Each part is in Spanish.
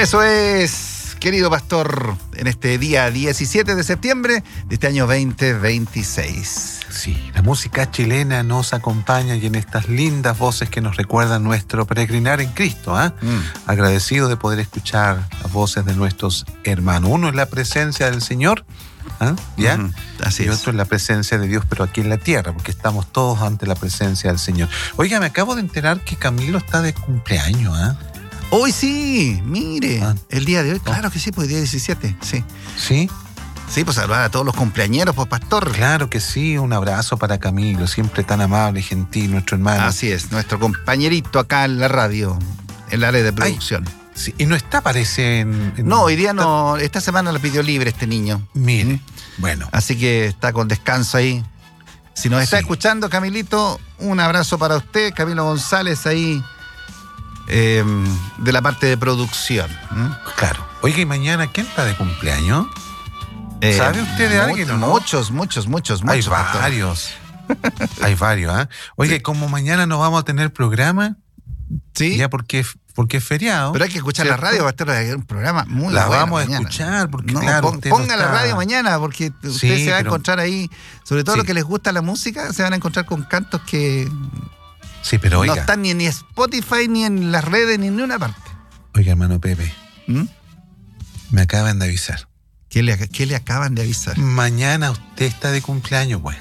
Eso es, querido pastor, en este día 17 de septiembre de este año 2026. Sí, la música chilena nos acompaña y en estas lindas voces que nos recuerdan nuestro peregrinar en Cristo. Agradecido de poder escuchar las voces de nuestros hermanos. Uno es la presencia del Señor, ¿ya? Así y otro es la presencia de Dios, pero aquí en la tierra, porque estamos todos ante la presencia del Señor. Oiga, me acabo de enterar que Camilo está de cumpleaños, Hoy sí, mire, el día de hoy, claro que sí, pues el día 17, sí. ¿Sí? Sí, pues saludar a todos los cumpleañeros, pues pastor. Claro que sí, un abrazo para Camilo, siempre tan amable y gentil, nuestro hermano. Así es, nuestro compañerito acá en la radio, en el área de producción. Sí, y no está, parece No, hoy día no, esta semana la pidió libre este niño. Mire, bueno. Así que está con descanso ahí. Si nos está escuchando, Camilito, un abrazo para usted, Camilo González ahí. De la parte de producción. Claro. Oiga, ¿y mañana quién está de cumpleaños? ¿Sabe usted de alguien o no? Muchos. Hay varios. Hay varios, Oiga, como mañana no vamos a tener programa, ¿sí? Ya porque es feriado. Pero hay que escuchar la radio, va a estar un programa muy la bueno. Vamos a mañana. Escuchar, porque no, claro. Ponga la radio mañana, porque usted se va a encontrar ahí, sobre todo los que les gusta la música, se van a encontrar con cantos que... Sí, pero oiga. No están ni en Spotify, ni en las redes, ni en ninguna parte. Oiga, hermano Pepe. Me acaban de avisar. ¿Qué le acaban de avisar? Mañana usted está de cumpleaños, pues.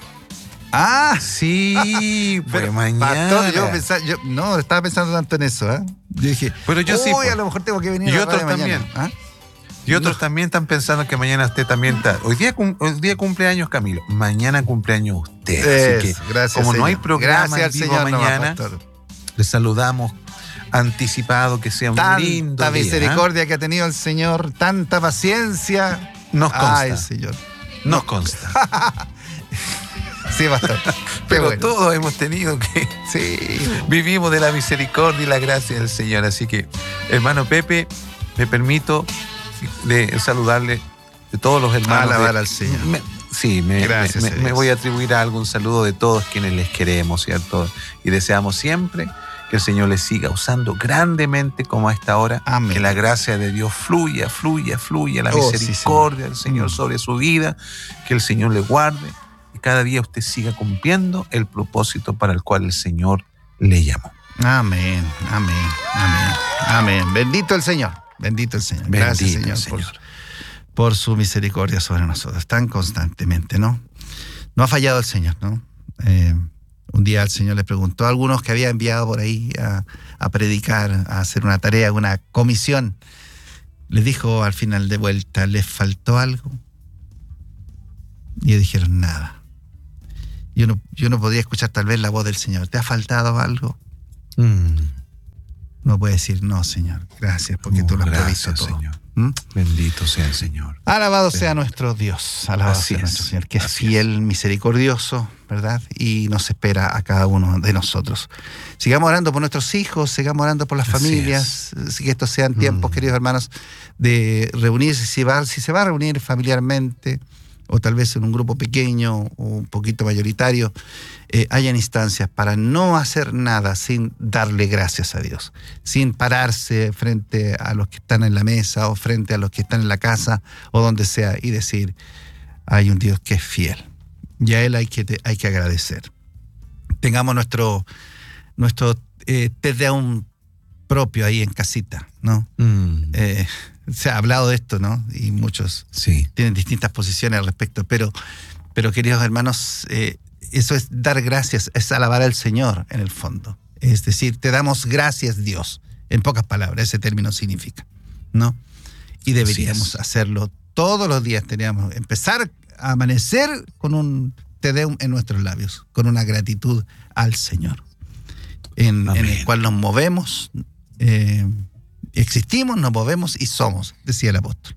Sí, pues mañana. Pastor, yo no estaba pensando tanto en eso, Yo dije, pero yo sí. A lo mejor tengo que venir y a la otros radio también. Mañana. Y otros también están pensando que mañana usted también está. Hoy día cumpleaños Camilo, mañana cumpleaños usted. Así que, gracias, como señor. no hay programa gracias, vivo señor, mañana, le saludamos anticipado, que sea un lindo día. Tanta misericordia que ha tenido el Señor, tanta paciencia. Nos consta. Ay, Señor. Nos consta. Sí, pastor. Pero bueno. todos hemos tenido que... Sí. Vivimos de la misericordia y la gracia del Señor. Así que, hermano Pepe, me permito de saludarle de todos los hermanos. Alabar al Señor. Me voy a atribuir a algún saludo de todos quienes les queremos, ¿cierto? Y deseamos siempre que el Señor les siga usando grandemente como a esta hora. Amén. Que la gracia de Dios fluya, la misericordia del Señor sobre su vida, que el Señor le guarde y cada día usted siga cumpliendo el propósito para el cual el Señor le llamó. Amén. Bendito el Señor. Gracias, Señor. Por su misericordia sobre nosotros, tan constantemente, ¿no? No ha fallado el Señor, ¿no? Un día el Señor le preguntó a algunos que había enviado por ahí a predicar, a hacer una tarea, una comisión. Les dijo al final de vuelta, ¿les faltó algo? Y ellos dijeron, nada. Yo no podía escuchar tal vez la voz del Señor. ¿Te ha faltado algo? No puede decir, no, Señor, gracias, porque tú lo has provisto todo. Señor. Bendito sea el Señor. Alabado sea nuestro Dios, alabado sea nuestro Señor, que es fiel, misericordioso, ¿verdad? Y nos espera a cada uno de nosotros. Sigamos orando por nuestros hijos, sigamos orando por las familias, que estos sean tiempos, queridos hermanos, de reunirse, si se va a reunir familiarmente, o tal vez en un grupo pequeño o un poquito mayoritario, hayan instancias para no hacer nada sin darle gracias a Dios, sin pararse frente a los que están en la mesa o frente a los que están en la casa o donde sea y decir, hay un Dios que es fiel y a Él hay que agradecer. Tengamos nuestro Te Deum propio ahí en casita, ¿no? Se ha hablado de esto, ¿no? Y muchos tienen distintas posiciones al respecto, pero queridos hermanos, eso es dar gracias, es alabar al Señor en el fondo. Es decir, te damos gracias, Dios, en pocas palabras, ese término significa, ¿no? Y deberíamos hacerlo todos los días, teníamos empezar a amanecer con un Te Deum en nuestros labios, con una gratitud al Señor, en el cual nos movemos, existimos, nos movemos y somos, decía el apóstol.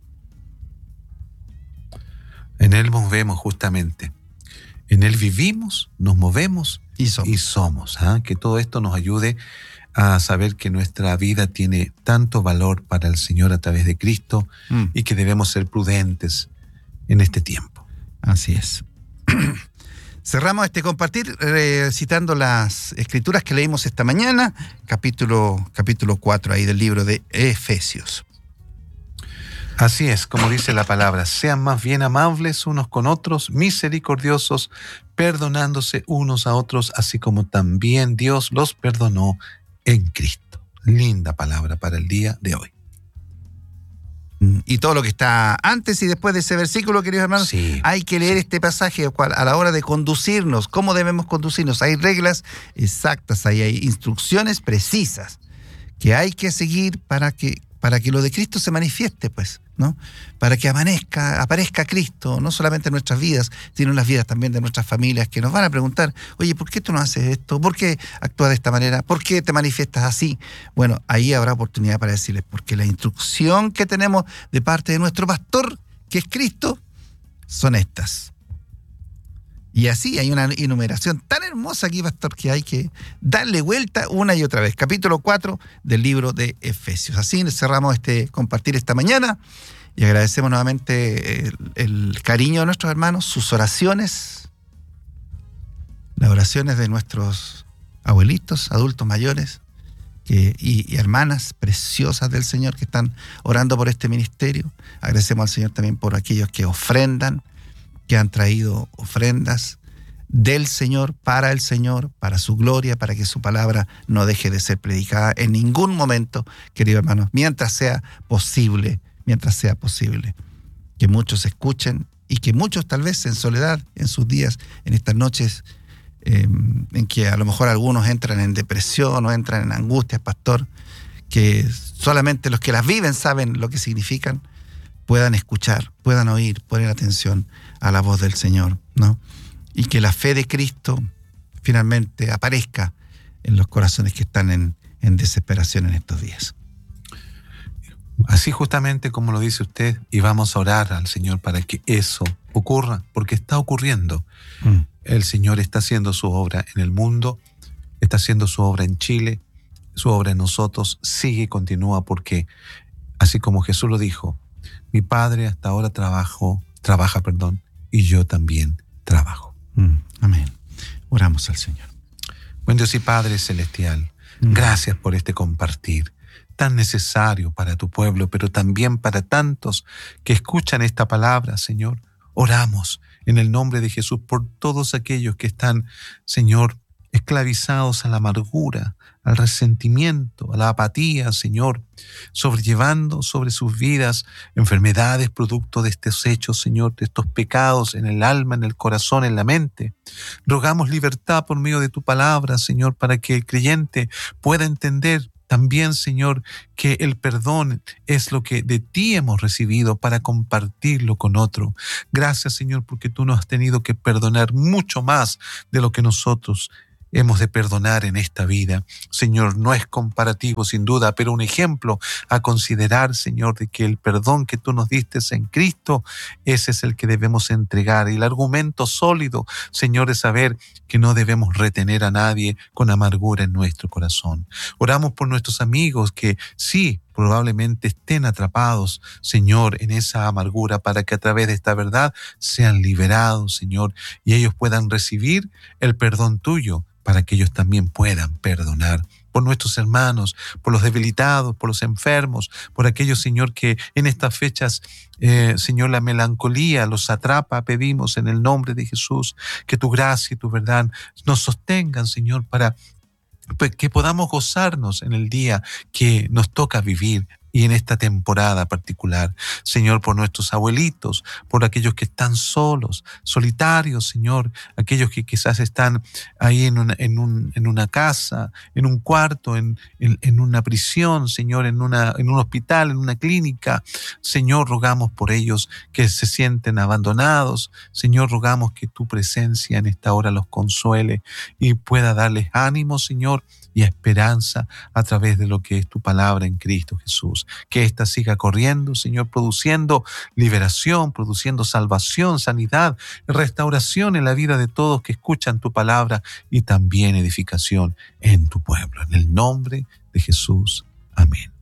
En Él nos vemos justamente. En Él vivimos, nos movemos y somos. Que todo esto nos ayude a saber que nuestra vida tiene tanto valor para el Señor a través de Cristo y que debemos ser prudentes en este tiempo. Así es. Cerramos este compartir citando las escrituras que leímos esta mañana, capítulo 4 ahí del libro de Efesios. Así es, como dice la palabra, sean más bien amables unos con otros, misericordiosos, perdonándose unos a otros, así como también Dios los perdonó en Cristo. Linda palabra para el día de hoy. Y todo lo que está antes y después de ese versículo, queridos hermanos, sí, hay que leer este pasaje a la hora de conducirnos. ¿Cómo debemos conducirnos? Hay reglas exactas, hay instrucciones precisas que hay que seguir para que lo de Cristo se manifieste, pues, ¿no? Para que aparezca Cristo, no solamente en nuestras vidas, sino en las vidas también de nuestras familias, que nos van a preguntar, oye, ¿por qué tú no haces esto? ¿Por qué actúas de esta manera? ¿Por qué te manifiestas así? Bueno, ahí habrá oportunidad para decirles, porque la instrucción que tenemos de parte de nuestro pastor, que es Cristo, son estas. Y así hay una enumeración tan hermosa aquí, pastor, que hay que darle vuelta una y otra vez. Capítulo 4 del libro de Efesios. Así cerramos compartir esta mañana y agradecemos nuevamente el cariño de nuestros hermanos, sus oraciones, las oraciones de nuestros abuelitos, adultos mayores y hermanas preciosas del Señor que están orando por este ministerio. Agradecemos al Señor también por aquellos que ofrendan, que han traído ofrendas del Señor, para su gloria, para que su palabra no deje de ser predicada en ningún momento, queridos hermanos, mientras sea posible, que muchos escuchen y que muchos tal vez en soledad, en sus días, en estas noches en que a lo mejor algunos entran en depresión o entran en angustias, pastor, que solamente los que las viven saben lo que significan, puedan escuchar, puedan oír, poner atención a la voz del Señor, ¿no? Y que la fe de Cristo finalmente aparezca en los corazones que están en desesperación en estos días. Así justamente como lo dice usted, y vamos a orar al Señor para que eso ocurra, porque está ocurriendo. El Señor está haciendo su obra en el mundo, está haciendo su obra en Chile, su obra en nosotros, sigue y continúa, porque así como Jesús lo dijo, mi Padre hasta ahora trabaja, y yo también trabajo. Amén. Oramos al Señor. Buen Dios y Padre celestial, gracias por este compartir tan necesario para tu pueblo, pero también para tantos que escuchan esta palabra, Señor. Oramos en el nombre de Jesús por todos aquellos que están, Señor, esclavizados a la amargura, al resentimiento, a la apatía, Señor, sobrellevando sobre sus vidas enfermedades producto de estos hechos, Señor, de estos pecados en el alma, en el corazón, en la mente. Rogamos libertad por medio de tu palabra, Señor, para que el creyente pueda entender también, Señor, que el perdón es lo que de ti hemos recibido para compartirlo con otro. Gracias, Señor, porque tú nos has tenido que perdonar mucho más de lo que nosotros hemos de perdonar en esta vida. Señor, no es comparativo sin duda, pero un ejemplo a considerar, Señor, de que el perdón que tú nos diste en Cristo, ese es el que debemos entregar. Y el argumento sólido, Señor, es saber que no debemos retener a nadie con amargura en nuestro corazón. Oramos por nuestros amigos que sí, probablemente estén atrapados, Señor, en esa amargura, para que a través de esta verdad sean liberados, Señor, y ellos puedan recibir el perdón tuyo, para que ellos también puedan perdonar. Por nuestros hermanos, por los debilitados, por los enfermos, por aquellos, Señor, que en estas fechas, Señor, la melancolía los atrapa, pedimos en el nombre de Jesús que tu gracia y tu verdad nos sostengan, Señor, para que podamos gozarnos en el día que nos toca vivir y en esta temporada particular. Señor, por nuestros abuelitos, por aquellos que están solos, solitarios, Señor, aquellos que quizás están ahí en una casa, en un cuarto, en una prisión, Señor, en un hospital, en una clínica. Señor, rogamos por ellos que se sienten abandonados. Señor, rogamos que tu presencia en esta hora los consuele y pueda darles ánimo, Señor, y esperanza a través de lo que es tu palabra en Cristo Jesús. Que ésta siga corriendo, Señor, produciendo liberación, produciendo salvación, sanidad, restauración en la vida de todos que escuchan tu palabra y también edificación en tu pueblo. En el nombre de Jesús. Amén.